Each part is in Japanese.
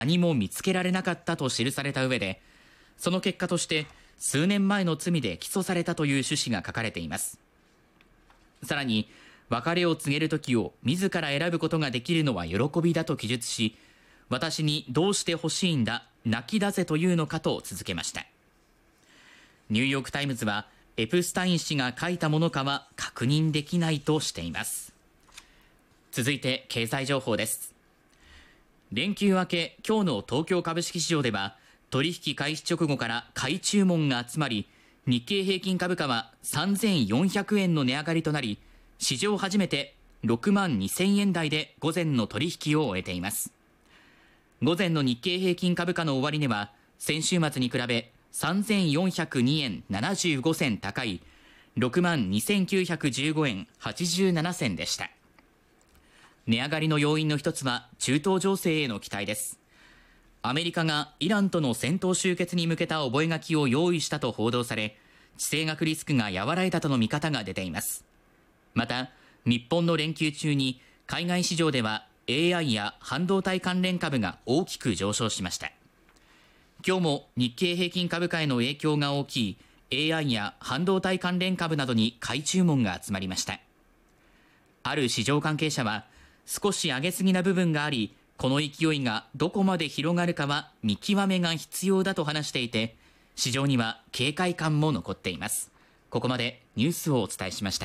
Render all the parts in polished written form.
何も見つけられなかったと記された上で、その結果として数年前の罪で起訴されたという趣旨が書かれています。さらに、別れを告げる時を自ら選ぶことができるのは喜びだと記述し、私にどうしてほしいんだ、泣き出せというのかと続けました。ニューヨークタイムズは、エプスタイン氏が書いたものかは確認できないとしています。続いて経済情報です。連休明け、今日の東京株式市場では取引開始直後から買い注文が集まり、日経平均株価は3400円の値上がりとなり、史上初めて6万2000円台で午前の取引を終えています。午前の日経平均株価の終値は先週末に比べ3402円75銭高い6万2915円87銭でした。値上がりの要因の一つは中東情勢への期待です。アメリカがイランとの戦闘終結に向けた覚書を用意したと報道され、地政学リスクが和らいだとの見方が出ています。また、日本の連休中に海外市場では AI や半導体関連株が大きく上昇しました。今日も日経平均株価への影響が大きい AI や半導体関連株などに買い注文が集まりました。ある市場関係者は、少し上げすぎな部分があり、この勢いがどこまで広がるかは見極めが必要だと話していて、市場には警戒感も残っています。ここまでニュースをお伝えしました。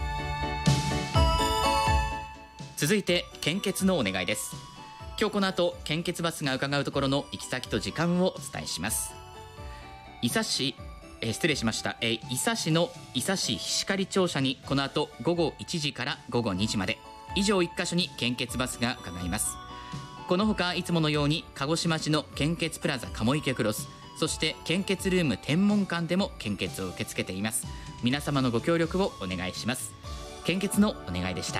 続いて献血のお願いです。今日この後、献血バスが伺うところの行き先と時間をお伝えします。伊佐市の伊佐市菱刈庁舎にこの後午後1時から午後2時まで、以上1カ所に献血バスが伺います。このほか、いつものように鹿児島市の献血プラザ鴨池クロス、そして献血ルーム天文館でも献血を受け付けています。皆様のご協力をお願いします。献血のお願いでした。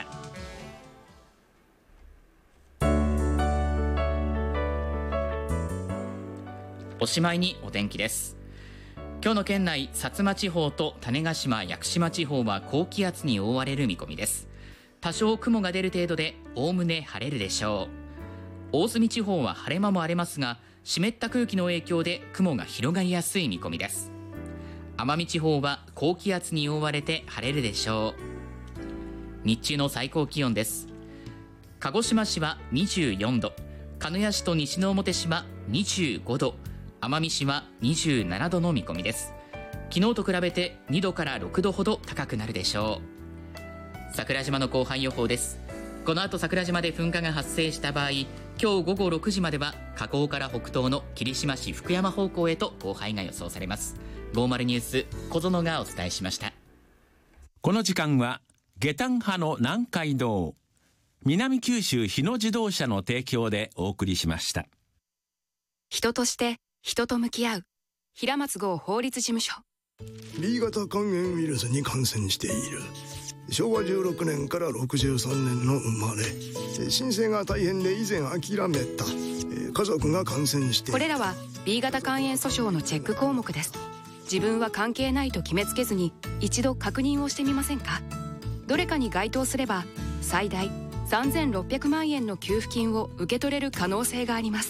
おしまいにお天気です。今日の県内、薩摩地方と種子島・屋久島地方は高気圧に覆われる見込みです。多少雲が出る程度で、おおむね晴れるでしょう。大隅地方は晴れ間も荒れますが、湿った空気の影響で雲が広がりやすい見込みです。奄美地方は高気圧に覆われて晴れるでしょう。日中の最高気温です。鹿児島市は24度、鹿屋市と西之表市は25度、奄美市は27度の見込みです。昨日と比べて2度から6度ほど高くなるでしょう。桜島の降灰予報です。この後、桜島で噴火が発生した場合、今日午後6時までは火口から北東の霧島市福山方向へと降灰が予想されます。50ニュース小園がお伝えしました。 この時間は下旦派の南海道、南九州日野自動車の提供でお送りしました。 人として人と向き合う平松郷法律事務所。 B 型肝炎ウイルスに感染している。昭和16年から63年の生まれ。申請が大変で以前諦めた。家族が感染している。 これらは B 型肝炎訴訟のチェック項目です。自分は関係ないと決めつけずに、一度確認をしてみませんか。どれかに該当すれば最大3600万円の給付金を受け取れる可能性があります。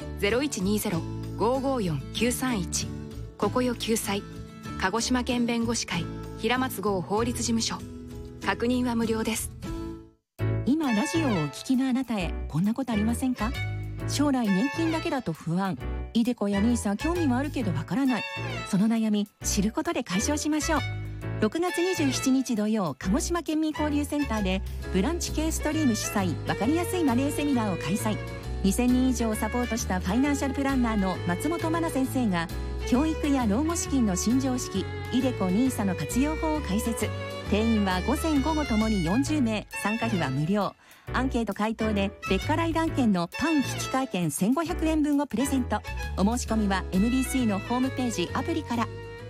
0120-554-931 ここよ救済、鹿児島県弁護士会平松郷法律事務所。確認は無料です。 今ラジオをお聞きのあなたへ、こんなことありませんか？将来年金だけだと不安、iDeCoやNISA興味はあるけどわからない。その悩み、知ることで解消しましょう。6月27日土曜、鹿児島県民交流センターでブランチ系ストリーム主催、わかりやすいマネーセミナーを開催。2000人以上をサポートしたファイナンシャルプランナーの松本真奈先生が、教育や老後資金の新常識、iDeCo NISAの活用法を解説。定員は午前午後ともに40名、参加費は無料。アンケート回答でベッカライラン券のパン引換券1500円分をプレゼント。お申し込みは MBC のホームページ、アプリから。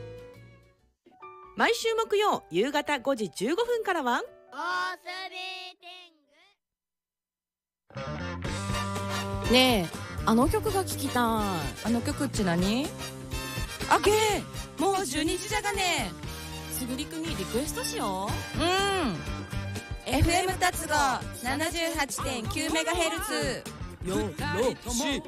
毎週木曜夕方5時15分からはねえ、あの曲が聴きたい。あの曲っち何？あげー、もう12時じゃがね。すぐりくにリクエストしよう。FM 達合 78.9MHz。 よろし